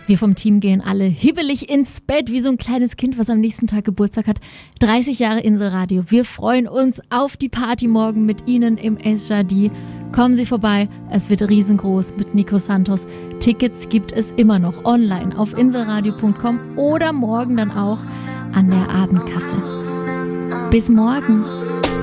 Wir vom Team gehen alle hibbelig ins Bett, wie so ein kleines Kind, was am nächsten Tag Geburtstag hat. 30 Jahre Inselradio. Wir freuen uns auf die Party morgen mit Ihnen im Esjadi. Kommen Sie vorbei, es wird riesengroß mit Nico Santos. Tickets gibt es immer noch online auf inselradio.com oder morgen dann auch an der Abendkasse. Bis morgen.